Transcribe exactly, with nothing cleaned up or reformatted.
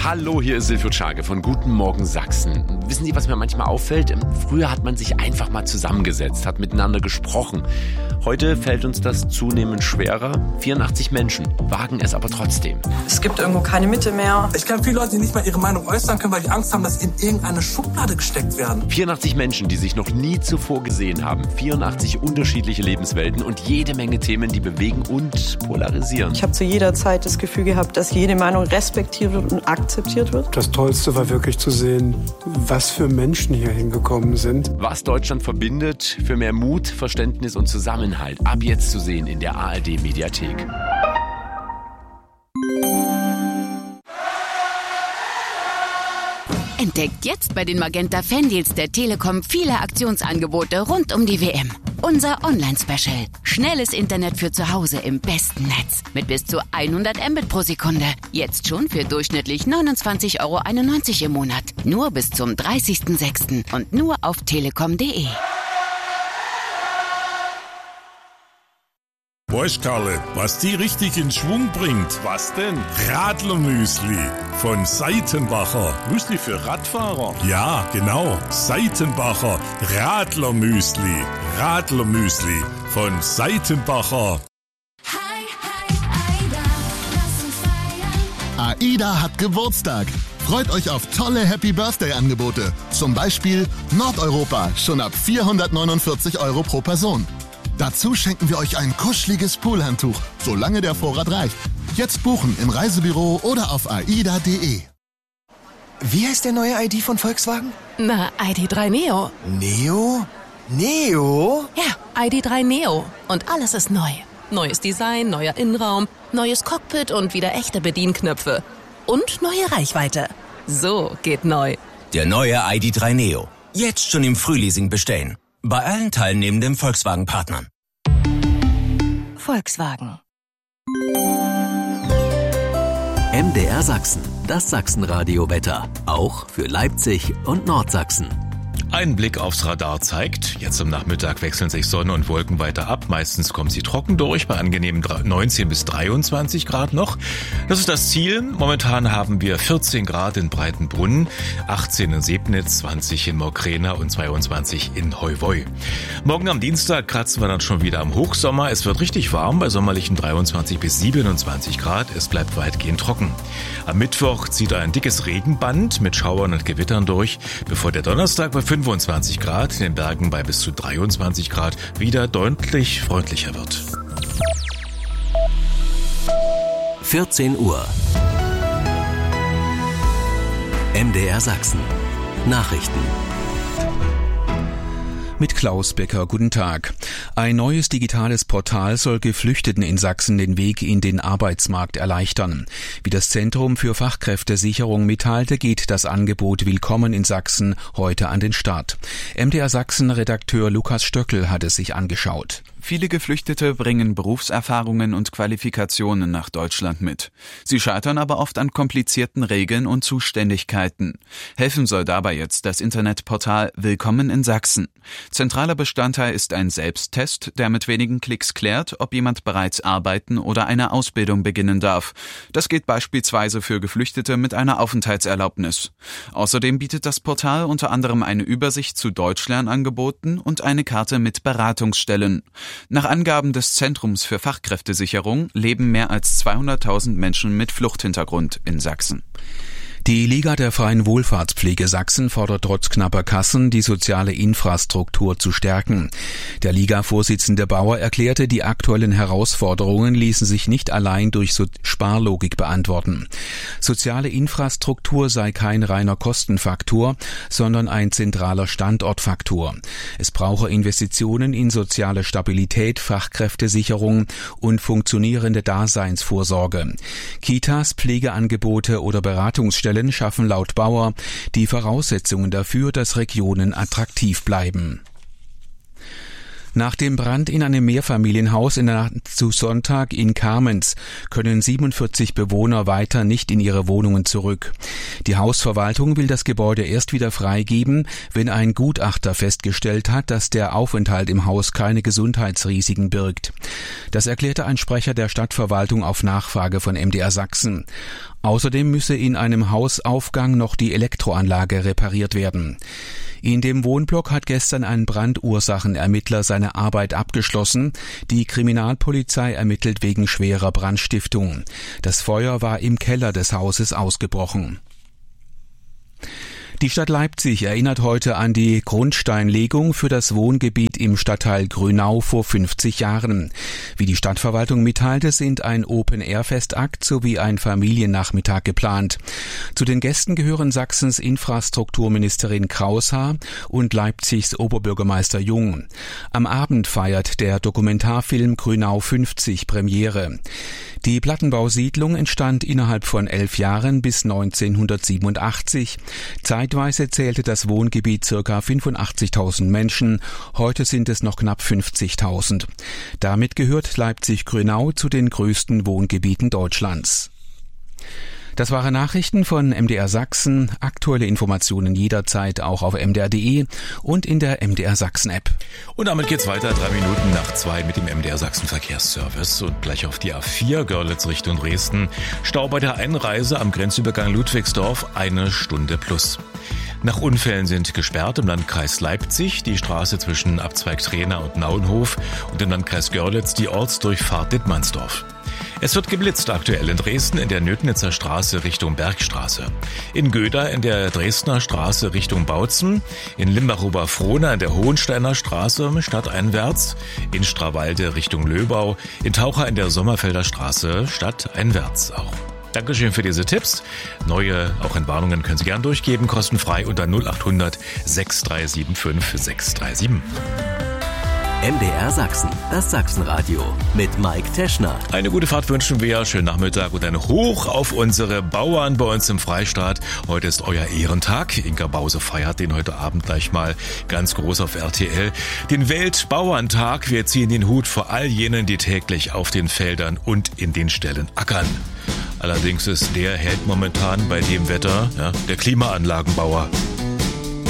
Hallo, hier ist Silvio Czage von Guten Morgen Sachsen. Wissen Sie, was mir manchmal auffällt? Früher hat man sich einfach mal zusammengesetzt, hat miteinander gesprochen. Heute fällt uns das zunehmend schwerer. vierundachtzig Menschen wagen es aber trotzdem. Es gibt irgendwo keine Mitte mehr. Ich kenne viele Leute, die nicht mal ihre Meinung äußern können, weil die Angst haben, dass sie in irgendeine Schublade gesteckt werden. vierundachtzig Menschen, die sich noch nie zuvor gesehen haben. vierundachtzig unterschiedliche Lebenswelten und jede Menge Themen, die bewegen und polarisieren. Ich habe zu jeder Zeit das Gefühl gehabt, dass jede Meinung respektiert wird und akzeptiert wird. Das Tollste war wirklich zu sehen, was für Menschen hier hingekommen sind. Was Deutschland verbindet, für mehr Mut, Verständnis und Zusammenhalt. Ab jetzt zu sehen in der A R D-Mediathek. Entdeckt jetzt bei den Magenta Fandeals der Telekom viele Aktionsangebote rund um die W M. Unser Online-Special. Schnelles Internet für zu Hause im besten Netz. Mit bis zu hundert Mbit pro Sekunde. Jetzt schon für durchschnittlich neunundzwanzig Euro einundneunzig im Monat. Nur bis zum dreißigsten sechsten und nur auf telekom punkt de. Weißt Karle, was die richtig in Schwung bringt? Was denn? Radlermüsli von Seitenbacher. Müsli für Radfahrer? Ja, genau. Seitenbacher Radlermüsli. Radlermüsli von Seitenbacher. Hi, hi, Aida, lass uns feiern. AIDA hat Geburtstag. Freut euch auf tolle Happy-Birthday-Angebote. Zum Beispiel Nordeuropa, schon ab vierhundertneunundvierzig Euro pro Person. Dazu schenken wir euch ein kuscheliges Poolhandtuch, solange der Vorrat reicht. Jetzt buchen im Reisebüro oder auf aida punkt de. Wie heißt der neue I D von Volkswagen? Na, I D drei Neo. Neo? Neo? Ja, I D drei Neo. Und alles ist neu. Neues Design, neuer Innenraum, neues Cockpit und wieder echte Bedienknöpfe. Und neue Reichweite. So geht neu. Der neue I D drei Neo. Jetzt schon im Frühleasing bestellen. Bei allen teilnehmenden Volkswagen-Partnern. Volkswagen. M D R Sachsen, das Sachsenradio-Wetter. Auch für Leipzig und Nordsachsen. Ein Blick aufs Radar zeigt, jetzt am Nachmittag wechseln sich Sonne und Wolken weiter ab. Meistens kommen sie trocken durch, bei angenehmen neunzehn bis dreiundzwanzig Grad noch. Das ist das Ziel. Momentan haben wir vierzehn Grad in Breitenbrunn, achtzehn in Sebnitz, zwanzig in Morkrena und zweiundzwanzig in Heuwoi. Morgen am Dienstag kratzen wir dann schon wieder am Hochsommer. Es wird richtig warm bei sommerlichen dreiundzwanzig bis siebenundzwanzig Grad. Es bleibt weitgehend trocken. Am Mittwoch zieht ein dickes Regenband mit Schauern und Gewittern durch, bevor der Donnerstag bei fünfundzwanzig Grad, in den Bergen bei bis zu dreiundzwanzig Grad wieder deutlich freundlicher wird. vierzehn Uhr. M D R Sachsen. Nachrichten. Mit Klaus Becker, guten Tag. Ein neues digitales Portal soll Geflüchteten in Sachsen den Weg in den Arbeitsmarkt erleichtern. Wie das Zentrum für Fachkräftesicherung mitteilte, geht das Angebot Willkommen in Sachsen heute an den Start. M D R Sachsen-Redakteur Lukas Stöckel hat es sich angeschaut. Viele Geflüchtete bringen Berufserfahrungen und Qualifikationen nach Deutschland mit. Sie scheitern aber oft an komplizierten Regeln und Zuständigkeiten. Helfen soll dabei jetzt das Internetportal Willkommen in Sachsen. Zentraler Bestandteil ist ein Selbsttest, der mit wenigen Klicks klärt, ob jemand bereits arbeiten oder eine Ausbildung beginnen darf. Das gilt beispielsweise für Geflüchtete mit einer Aufenthaltserlaubnis. Außerdem bietet das Portal unter anderem eine Übersicht zu Deutschlernangeboten und eine Karte mit Beratungsstellen. Nach Angaben des Zentrums für Fachkräftesicherung leben mehr als zweihunderttausend Menschen mit Fluchthintergrund in Sachsen. Die Liga der freien Wohlfahrtspflege Sachsen fordert trotz knapper Kassen, die soziale Infrastruktur zu stärken. Der Liga-Vorsitzende Bauer erklärte, die aktuellen Herausforderungen ließen sich nicht allein durch so Sparlogik beantworten. Soziale Infrastruktur sei kein reiner Kostenfaktor, sondern ein zentraler Standortfaktor. Es brauche Investitionen in soziale Stabilität, Fachkräftesicherung und funktionierende Daseinsvorsorge. Kitas, Pflegeangebote oder Beratungsstellen schaffen laut Bauer die Voraussetzungen dafür, dass Regionen attraktiv bleiben. Nach dem Brand in einem Mehrfamilienhaus in der Nacht zu Sonntag in Kamenz können siebenundvierzig Bewohner weiter nicht in ihre Wohnungen zurück. Die Hausverwaltung will das Gebäude erst wieder freigeben, wenn ein Gutachter festgestellt hat, dass der Aufenthalt im Haus keine Gesundheitsrisiken birgt. Das erklärte ein Sprecher der Stadtverwaltung auf Nachfrage von M D R Sachsen. Außerdem müsse in einem Hausaufgang noch die Elektroanlage repariert werden. In dem Wohnblock hat gestern ein Brandursachenermittler seine Arbeit abgeschlossen. Die Kriminalpolizei ermittelt wegen schwerer Brandstiftung. Das Feuer war im Keller des Hauses ausgebrochen. Die Stadt Leipzig erinnert heute an die Grundsteinlegung für das Wohngebiet im Stadtteil Grünau vor fünfzig Jahren. Wie die Stadtverwaltung mitteilte, sind ein Open-Air-Festakt sowie ein Familiennachmittag geplant. Zu den Gästen gehören Sachsens Infrastrukturministerin Kraushaar und Leipzigs Oberbürgermeister Jung. Am Abend feiert der Dokumentarfilm Grünau fünfzig Premiere. Die Plattenbausiedlung entstand innerhalb von elf Jahren bis neunzehnhundertsiebenundachtzig. Zeitweise zählte das Wohngebiet ca. fünfundachtzigtausend Menschen, heute sind es noch knapp fünfzigtausend. Damit gehört Leipzig-Grünau zu den größten Wohngebieten Deutschlands. Das waren Nachrichten von M D R Sachsen. Aktuelle Informationen jederzeit auch auf m d r punkt d e und in der M D R Sachsen App. Und damit geht's weiter, drei Minuten nach zwei mit dem M D R Sachsen Verkehrsservice und gleich auf die A vier Görlitz Richtung Dresden. Stau bei der Einreise am Grenzübergang Ludwigsdorf, eine Stunde plus. Nach Unfällen sind gesperrt im Landkreis Leipzig die Straße zwischen Abzweig Trena und Nauenhof und im Landkreis Görlitz die Ortsdurchfahrt Dittmannsdorf. Es wird geblitzt aktuell in Dresden in der Nötnitzer Straße Richtung Bergstraße, in Göda in der Dresdner Straße Richtung Bautzen, in Limbach-Oberfrohna in der Hohensteiner Straße stadteinwärts, in Strawalde Richtung Löbau, in Taucher in der Sommerfelder Straße stadteinwärts auch. Dankeschön für diese Tipps. Neue, auch Entwarnungen können Sie gern durchgeben, kostenfrei unter null acht hundert sechs drei sieben fünf sechs drei sieben. M D R Sachsen, das Sachsenradio mit Mike Teschner. Eine gute Fahrt wünschen wir, schönen Nachmittag und ein Hoch auf unsere Bauern bei uns im Freistaat. Heute ist euer Ehrentag. Inka Bause feiert den heute Abend gleich mal ganz groß auf R T L. Den Weltbauerntag. Wir ziehen den Hut vor all jenen, die täglich auf den Feldern und in den Ställen ackern. Allerdings ist der Held momentan bei dem Wetter ja, der Klimaanlagenbauer.